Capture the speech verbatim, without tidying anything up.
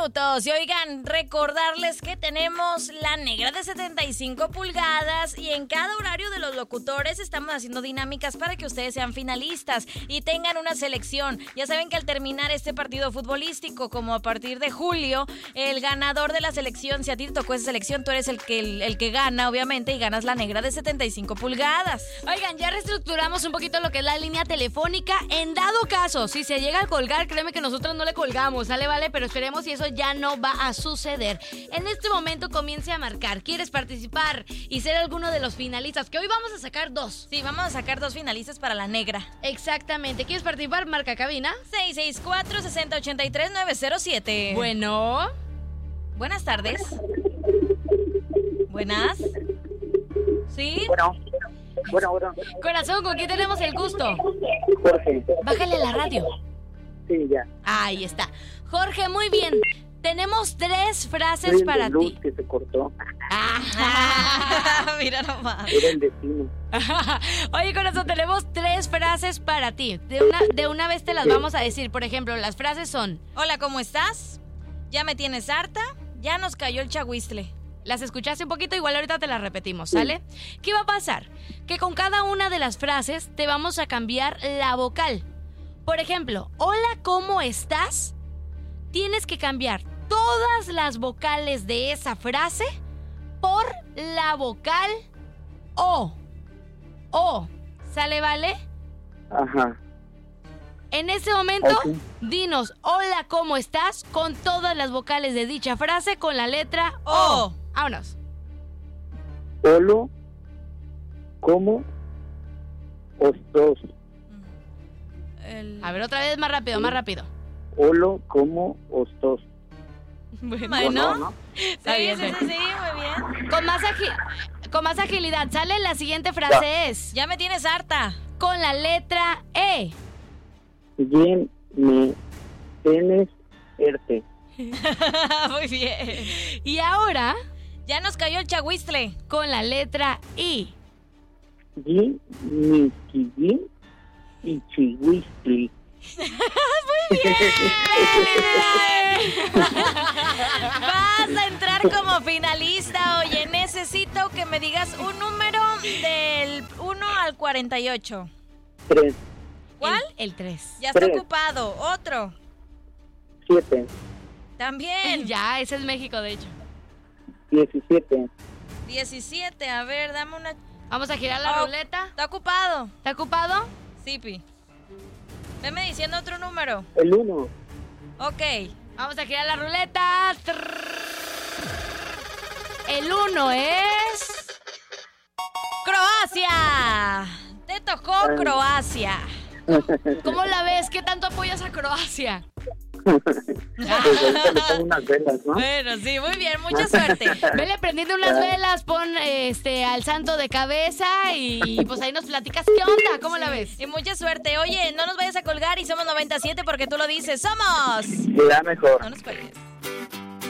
minutos. Y oigan, recordarles que tenemos la negra de setenta y cinco pulgadas y en cada horario de los locutores estamos haciendo dinámicas para que ustedes sean finalistas y tengan una selección. Ya saben que al terminar este partido futbolístico, como a partir de julio, el ganador de la selección, si a ti te tocó esa selección, tú eres el que, el, el que gana, obviamente, y ganas la negra de setenta y cinco pulgadas. Oigan, ya reestructuramos un poquito lo que es la línea telefónica. En dado caso, si se llega a colgar, créeme que nosotros no le colgamos, ¿sale? Vale, pero esperemos y eso ya no va a suceder. En este momento comience a marcar. ¿Quieres participar y ser alguno de los finalistas? Que hoy vamos a sacar dos. Sí, vamos a sacar dos finalistas para la negra. Exactamente. ¿Quieres participar? Marca cabina. seis seis cuatro, seis cero ocho tres, nueve cero siete. Bueno. Buenas tardes. Buenas. ¿Sí? Bueno, bueno, bueno. Corazón, ¿con quién tenemos el gusto? Jorge. Bájale la radio. Sí, ya. Ahí está. Jorge, muy bien. Tenemos tres frases Soy el para de luz ti. que se cortó. Ah, mira nomás. Era el vecino. Oye, corazón, tenemos tres frases para ti. De una, de una vez te las vamos a decir. Por ejemplo, las frases son: hola, ¿cómo estás? ¿Ya me tienes harta? Ya nos cayó el chagüistle. las escuchaste un poquito, igual ahorita te las repetimos, ¿sale? Sí. ¿Qué va a pasar? Que con cada una de las frases te vamos a cambiar la vocal. Por ejemplo, hola, ¿cómo estás? Tienes que cambiar todas las vocales de esa frase por la vocal O. O. ¿Sale, vale? Ajá. En ese momento, okay. Dinos, hola, ¿cómo estás? Con todas las vocales de dicha frase con la letra O. O. Vámonos. Hola, ¿cómo estás? El... A ver, otra vez, más rápido, más rápido. Hola, ¿cómo estás? Bueno, Bueno, ¿no? sí, Está bien, sí, sí, sí, muy bien. Con más, agi- con más agilidad, ¿sale? La siguiente frase Ya. es Ya me tienes harta. con la letra E. Bien, me tienes erte. Muy bien. Y ahora, Ya nos cayó el chagüistle. con la letra I. Yi, mi, kiyi, y chihuistli. Vas a entrar como finalista. Oye, necesito que me digas un número del uno al cuarenta y ocho. Tres, ¿Cuál? El tres. Ya está Tres. ocupado. Otro. siete, También. Ya, ese es México, de hecho. diecisiete, diecisiete. A ver, dame una. Vamos a girar la Oh. ruleta. ¿Está ocupado? ¿Está ocupado? Sí, Pi. Veme diciendo otro número. el uno. Ok. Vamos a girar la ruleta. El uno es... ¡Croacia! Te tocó Ay. Croacia. ¿Cómo la ves? ¿Qué tanto apoyas a Croacia? Pues ahorita le pongo unas velas, ¿no? Bueno, sí, muy bien. Mucha suerte. Vele prendiendo unas velas, pon este al santo de cabeza y pues ahí nos platicas qué onda, ¿cómo la ves? Y mucha suerte. Oye, no nos vayas a colgar y somos noventa y siete porque tú lo dices. ¡Somos! Le da mejor. No nos cuelgues.